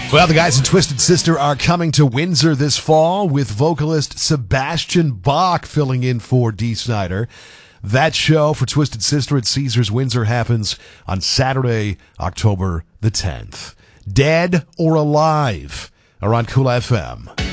Well, the guys in Twisted Sister are coming to Windsor this fall with vocalist Sebastian Bach filling in for Dee Snider. That show for Twisted Sister at Caesars Windsor happens on Saturday, October the 10th. Dead or Alive are on Cool FM.